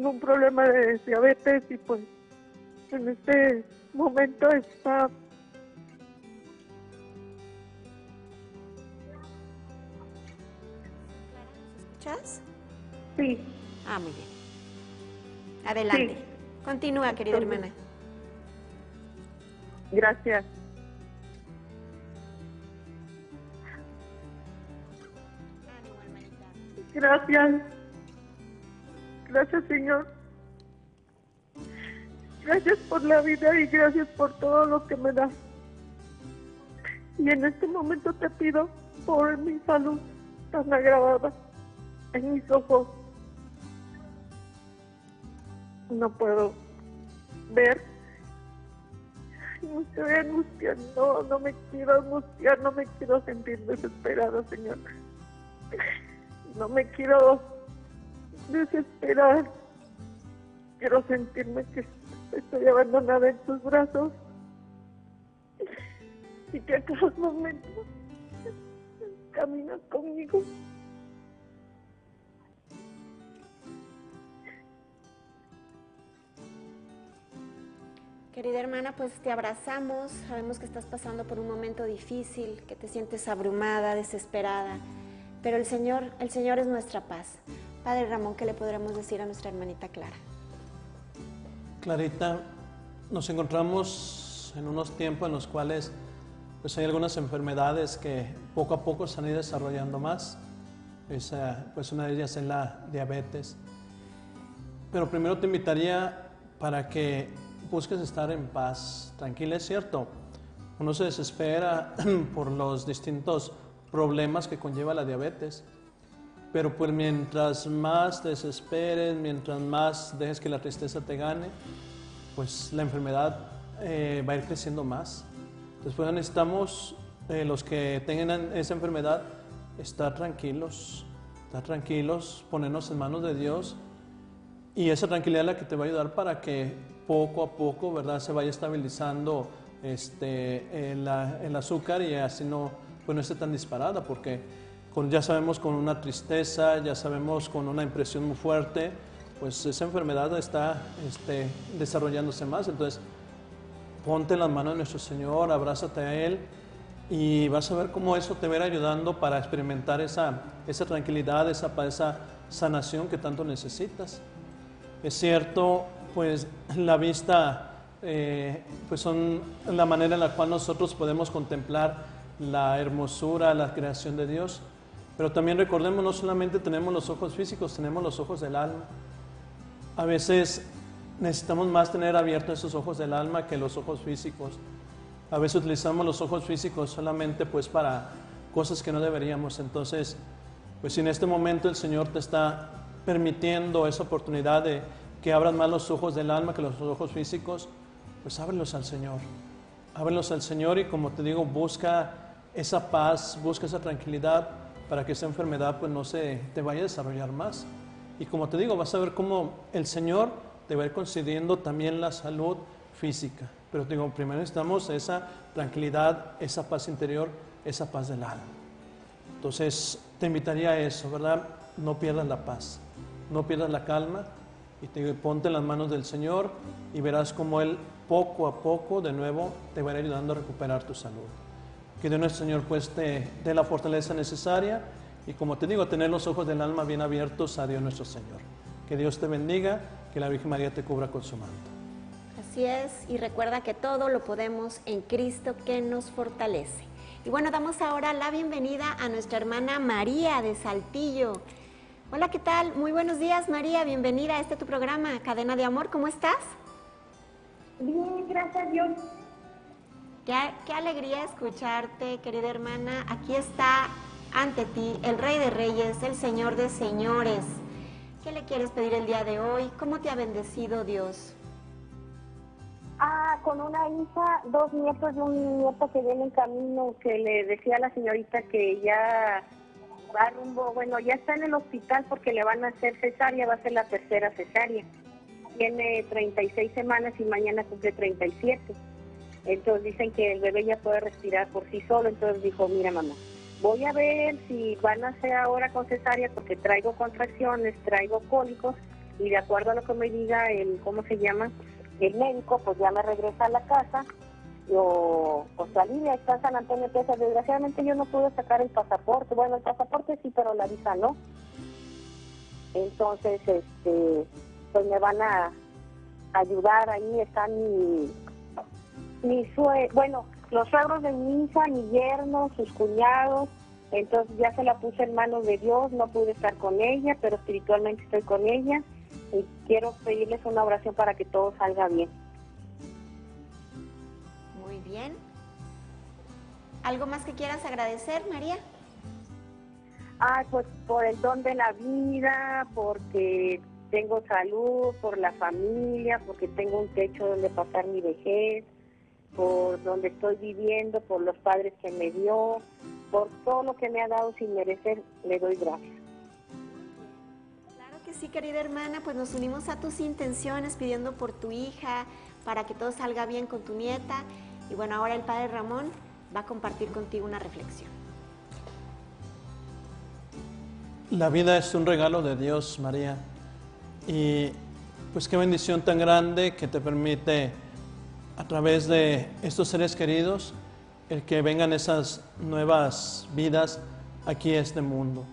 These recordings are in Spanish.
tengo un problema de diabetes y pues en este momento está... ¿Escuchas? Sí. Muy bien. Adelante. Sí. Continúa, querida hermana. Gracias. Gracias. Gracias, Señor. Gracias por la vida y gracias por todo lo que me das. Y en este momento te pido por mi salud tan agravada en mis ojos. No puedo ver. Me estoy angustiando. No me quiero angustiar, no me quiero sentir desesperada, Señor. No me quiero desesperar. Quiero sentirme que estoy abandonada en tus brazos y que a cada momento caminas conmigo. Querida hermana, pues te abrazamos, sabemos que estás pasando por un momento difícil, que te sientes abrumada, desesperada, pero el Señor es nuestra paz. Padre Ramón, ¿qué le podremos decir a nuestra hermanita Clara? Clarita, nos encontramos en unos tiempos en los cuales pues hay algunas enfermedades que poco a poco se han ido desarrollando más. Pues una de ellas es la diabetes. Pero primero te invitaría para que busques estar en paz, tranquila. Es cierto, uno se desespera por los distintos problemas que conlleva la diabetes, pero pues mientras más te desesperes, mientras más dejes que la tristeza te gane, pues la enfermedad va a ir creciendo más. Después necesitamos, los que tengan esa enfermedad, estar tranquilos, ponernos en manos de Dios, y esa tranquilidad es la que te va a ayudar para que poco a poco, ¿verdad?, se vaya estabilizando el azúcar y así no esté tan disparada, porque ya sabemos con una tristeza, ya sabemos con una impresión muy fuerte, pues esa enfermedad está desarrollándose más. Entonces, ponte en las manos de nuestro Señor, abrázate a Él y vas a ver cómo eso te va a ir ayudando para experimentar esa tranquilidad, esa paz, esa sanación que tanto necesitas. Es cierto, pues la vista pues son la manera en la cual nosotros podemos contemplar la hermosura, la creación de Dios, pero también recordemos, no solamente tenemos los ojos físicos, tenemos los ojos del alma. A veces necesitamos más tener abiertos esos ojos del alma que los ojos físicos. A veces utilizamos los ojos físicos solamente pues para cosas que no deberíamos. Entonces, pues si en este momento el Señor te está permitiendo esa oportunidad de que abran más los ojos del alma que los ojos físicos, pues ábrelos al Señor. Ábrelos al Señor y, como te digo, busca esa paz, busca esa tranquilidad para que esa enfermedad pues no se te vaya a desarrollar más. Y como te digo, vas a ver cómo el Señor te va a ir concediendo también la salud física. Pero te digo, primero necesitamos esa tranquilidad, esa paz interior, esa paz del alma. Entonces, te invitaría a eso, ¿verdad? No pierdas la paz, no pierdas la calma y ponte en las manos del Señor y verás cómo Él poco a poco de nuevo te va a ir ayudando a recuperar tu salud. Que Dios nuestro Señor pues te dé la fortaleza necesaria y, como te digo, tener los ojos del alma bien abiertos a Dios nuestro Señor. Que Dios te bendiga, que la Virgen María te cubra con su manto. Así es, y recuerda que todo lo podemos en Cristo que nos fortalece. Y bueno, damos ahora la bienvenida a nuestra hermana María de Saltillo. Hola, ¿qué tal? Muy buenos días, María, bienvenida a tu programa, Cadena de Amor, ¿cómo estás? Bien, gracias a Dios. Qué alegría escucharte, querida hermana. Aquí está ante ti el Rey de Reyes, el Señor de Señores. ¿Qué le quieres pedir el día de hoy? ¿Cómo te ha bendecido Dios? Con una hija, 2 nietos y un nieto que viene en camino, que le decía a la señorita que ya va rumbo, bueno, ya está en el hospital porque le van a hacer cesárea, va a ser la tercera cesárea. Tiene 36 semanas y mañana cumple 37. Entonces dicen que el bebé ya puede respirar por sí solo. Entonces dijo, mira mamá, voy a ver si van a hacer ahora con cesárea porque traigo contracciones, traigo cólicos, y de acuerdo a lo que me diga el, ¿cómo se llama? El médico, pues ya me regresa a la casa. Yo, pues salí de acá a San Antonio, Texas. Desgraciadamente yo no pude sacar el pasaporte. Bueno, el pasaporte sí, pero la visa no. Entonces, pues me van a ayudar. Ahí están bueno, los suegros de mi hija, mi yerno, sus cuñados. Entonces ya se la puse en manos de Dios. No pude estar con ella, pero espiritualmente estoy con ella. Y quiero pedirles una oración para que todo salga bien. Muy bien. ¿Algo más que quieras agradecer, María? Ay, pues por el don de la vida, porque tengo salud, por la familia, porque tengo un techo donde pasar mi vejez, por donde estoy viviendo, por los padres que me dio, por todo lo que me ha dado sin merecer, le doy gracias. Claro que sí, querida hermana, pues nos unimos a tus intenciones pidiendo por tu hija, para que todo salga bien con tu nieta. Y bueno, ahora el Padre Ramón va a compartir contigo una reflexión. La vida es un regalo de Dios, María, y pues qué bendición tan grande que te permite a través de estos seres queridos el que vengan esas nuevas vidas aquí a este mundo.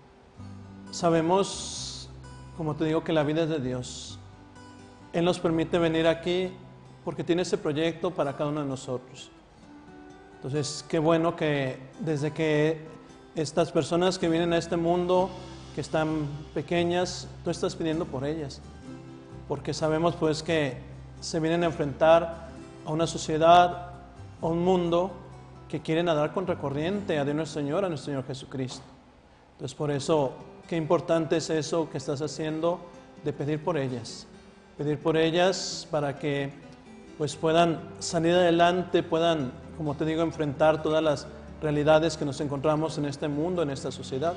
Sabemos, como te digo, que la vida es de Dios. Él nos permite venir aquí porque tiene ese proyecto para cada uno de nosotros. Entonces, qué bueno que desde que estas personas que vienen a este mundo, que están pequeñas, tú estás pidiendo por ellas, porque sabemos pues que se vienen a enfrentar a una sociedad, a un mundo que quiere nadar contracorriente a Dios nuestro Señor, a nuestro Señor Jesucristo. Entonces por eso, qué importante es eso que estás haciendo de pedir por ellas para que pues puedan salir adelante, puedan, como te digo, enfrentar todas las realidades que nos encontramos en este mundo, en esta sociedad.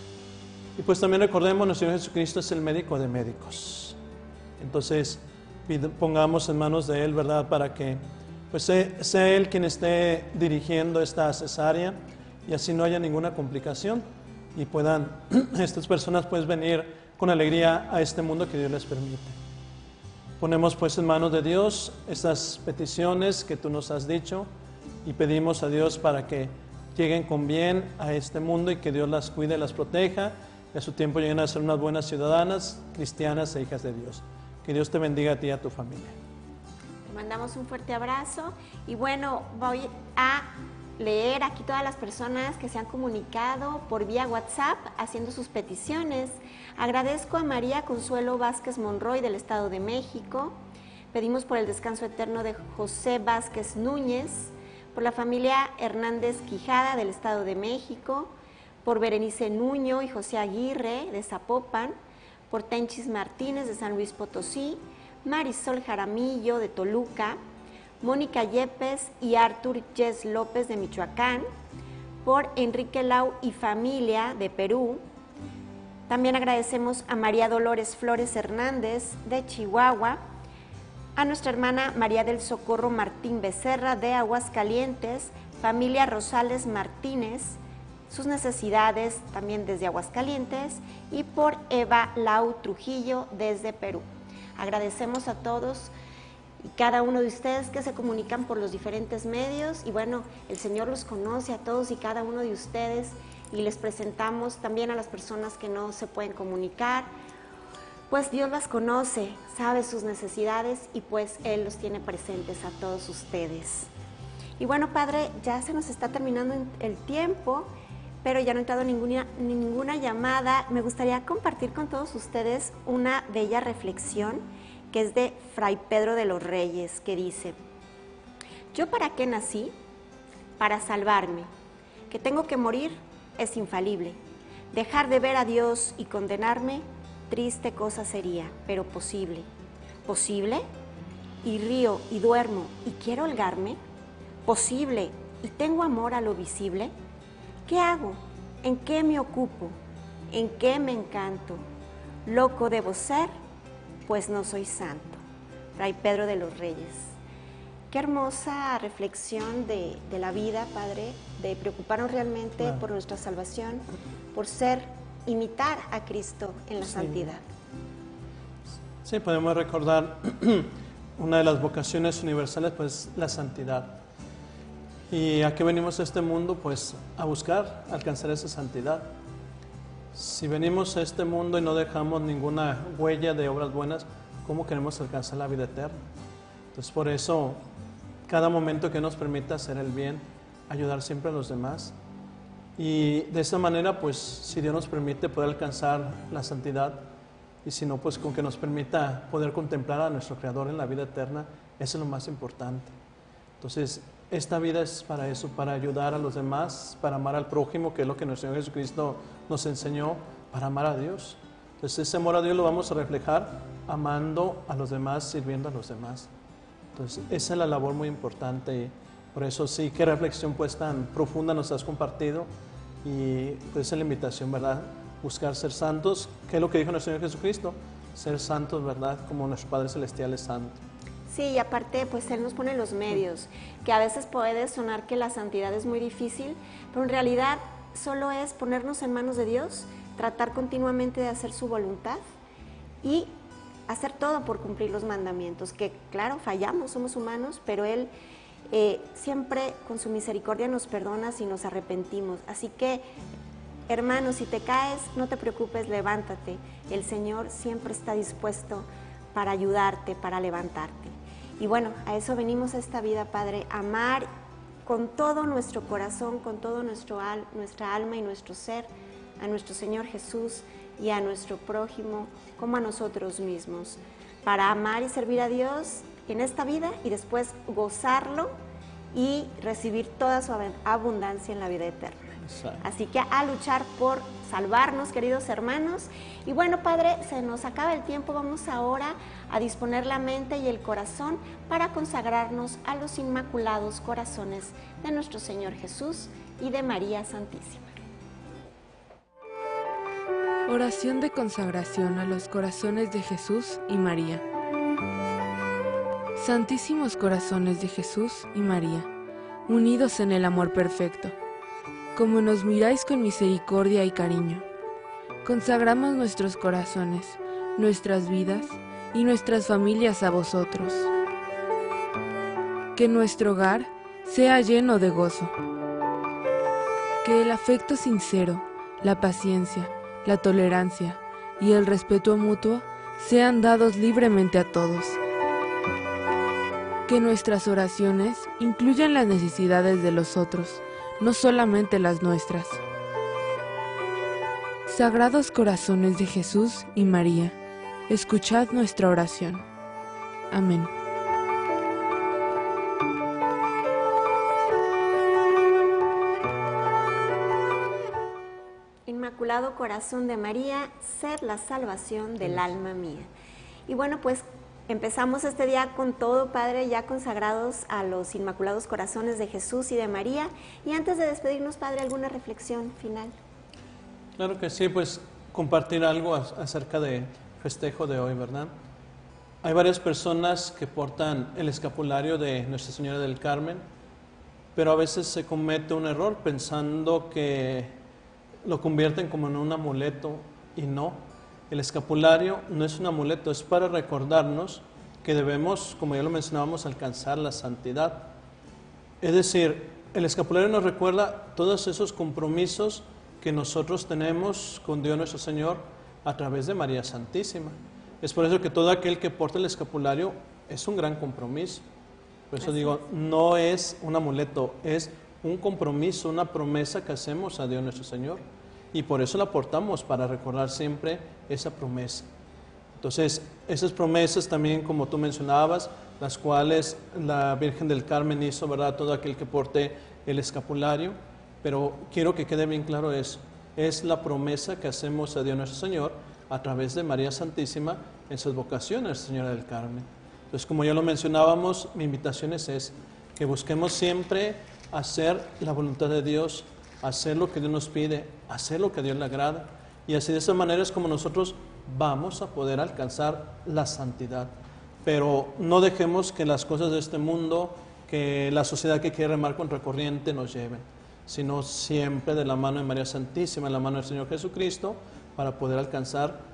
Y pues también recordemos, nuestro Señor Jesucristo es el médico de médicos. Entonces, pongamos en manos de Él, ¿verdad?, para que pues sea Él quien esté dirigiendo esta cesárea y así no haya ninguna complicación y puedan estas personas pues venir con alegría a este mundo que Dios les permite. Ponemos pues en manos de Dios estas peticiones que tú nos has dicho y pedimos a Dios para que lleguen con bien a este mundo y que Dios las cuide, las proteja y a su tiempo lleguen a ser unas buenas ciudadanas, cristianas e hijas de Dios. Que Dios te bendiga a ti y a tu familia. Te mandamos un fuerte abrazo y bueno, voy a leer aquí todas las personas que se han comunicado por vía WhatsApp haciendo sus peticiones. Agradezco a María Consuelo Vázquez Monroy del Estado de México. Pedimos por el descanso eterno de José Vázquez Núñez, por la familia Hernández Quijada del Estado de México, por Berenice Nuño y José Aguirre de Zapopan, por Tenchis Martínez de San Luis Potosí, Marisol Jaramillo de Toluca, Mónica Yepes y Artur Yes López de Michoacán, por Enrique Lau y familia de Perú. También agradecemos a María Dolores Flores Hernández de Chihuahua, a nuestra hermana María del Socorro Martín Becerra de Aguascalientes, familia Rosales Martínez, sus necesidades también desde Aguascalientes, y por Eva Lau Trujillo desde Perú. Agradecemos a todos y cada uno de ustedes que se comunican por los diferentes medios y bueno, el Señor los conoce a todos y cada uno de ustedes y les presentamos también a las personas que no se pueden comunicar. Pues Dios las conoce, sabe sus necesidades y pues Él los tiene presentes a todos ustedes. Y bueno, Padre, ya se nos está terminando el tiempo, pero ya no ha entrado ninguna llamada. Me gustaría compartir con todos ustedes una bella reflexión que es de Fray Pedro de los Reyes, que dice: ¿yo para qué nací? Para salvarme. Que tengo que morir es infalible. Dejar de ver a Dios y condenarme, triste cosa sería, pero posible. ¿Posible? Y río y duermo y quiero holgarme. ¿Posible? Y tengo amor a lo visible. ¿Qué hago? ¿En qué me ocupo? ¿En qué me encanto? Loco debo ser, pues no soy santo. Fray Pedro de los Reyes. Qué hermosa reflexión de la vida, Padre, de preocuparnos realmente por nuestra salvación, por imitar a Cristo en la santidad. Sí, podemos recordar una de las vocaciones universales, pues la santidad. ¿Y a qué venimos a este mundo? Pues a buscar alcanzar esa santidad. Si venimos a este mundo y no dejamos ninguna huella de obras buenas, ¿cómo queremos alcanzar la vida eterna? Entonces por eso, cada momento que nos permita hacer el bien, ayudar siempre a los demás. Y de esa manera, pues si Dios nos permite poder alcanzar la santidad, y si no, pues con que nos permita poder contemplar a nuestro Creador en la vida eterna, eso es lo más importante. Entonces, esta vida es para eso, para ayudar a los demás, para amar al prójimo, que es lo que nuestro Señor Jesucristo nos enseñó, para amar a Dios. Entonces, ese amor a Dios lo vamos a reflejar amando a los demás, sirviendo a los demás. Entonces, esa es la labor muy importante. Por eso sí, qué reflexión pues tan profunda nos has compartido. Y pues esa es la invitación, ¿verdad? Buscar ser santos, que es lo que dijo nuestro Señor Jesucristo, ser santos, ¿verdad? Como nuestro Padre Celestial es santo. Sí, y aparte, pues Él nos pone los medios, que a veces puede sonar que la santidad es muy difícil, pero en realidad solo es ponernos en manos de Dios, tratar continuamente de hacer su voluntad y hacer todo por cumplir los mandamientos, que claro, fallamos, somos humanos, pero Él siempre con su misericordia nos perdona si nos arrepentimos. Así que, hermano, si te caes, no te preocupes, levántate. El Señor siempre está dispuesto para ayudarte, para levantarte. Y bueno, a eso venimos a esta vida, Padre, amar con todo nuestro corazón, con todo nuestra alma y nuestro ser, a nuestro Señor Jesús y a nuestro prójimo como a nosotros mismos, para amar y servir a Dios en esta vida y después gozarlo y recibir toda su abundancia en la vida eterna. Exacto. Así que a luchar por salvarnos, queridos hermanos. Y bueno, Padre, se nos acaba el tiempo. Vamos ahora a disponer la mente y el corazón para consagrarnos a los inmaculados corazones de nuestro Señor Jesús y de María Santísima. Oración de consagración a los corazones de Jesús y María. Santísimos corazones de Jesús y María, unidos en el amor perfecto, como nos miráis con misericordia y cariño, consagramos nuestros corazones, nuestras vidas y nuestras familias a vosotros. Que nuestro hogar sea lleno de gozo. Que el afecto sincero, la paciencia, la tolerancia y el respeto mutuo sean dados libremente a todos. Que nuestras oraciones incluyan las necesidades de los otros, no solamente las nuestras. Sagrados corazones de Jesús y María, escuchad nuestra oración. Amén. Inmaculado Corazón de María, sed la salvación del alma mía. Y bueno, pues empezamos este día con todo, Padre, ya consagrados a los Inmaculados Corazones de Jesús y de María. Y antes de despedirnos, Padre, ¿alguna reflexión final? Claro que sí, pues compartir algo acerca del festejo de hoy, ¿verdad? Hay varias personas que portan el escapulario de Nuestra Señora del Carmen, pero a veces se comete un error pensando que lo convierten como en un amuleto y no. El escapulario no es un amuleto, es para recordarnos que debemos, como ya lo mencionábamos, alcanzar la santidad. Es decir, el escapulario nos recuerda todos esos compromisos que nosotros tenemos con Dios nuestro Señor a través de María Santísima. Es por eso que todo aquel que porta el escapulario es un gran compromiso. Por eso digo, no es un amuleto, es un compromiso, una promesa que hacemos a Dios nuestro Señor. Y por eso la portamos, para recordar siempre esa promesa. Entonces, esas promesas también, como tú mencionabas, las cuales la Virgen del Carmen hizo, ¿verdad? Todo aquel que porte el escapulario. Pero quiero que quede bien claro eso. Es la promesa que hacemos a Dios nuestro Señor a través de María Santísima en sus vocaciones, Señora del Carmen. Entonces, como ya lo mencionábamos, mi invitación es esa, que busquemos siempre hacer la voluntad de Dios, hacer lo que Dios nos pide, hacer lo que a Dios le agrada. Y así de esa manera es como nosotros vamos a poder alcanzar la santidad. Pero no dejemos que las cosas de este mundo, que la sociedad que quiere remar contra corriente nos lleven, sino siempre de la mano de María Santísima, de la mano del Señor Jesucristo, para poder alcanzar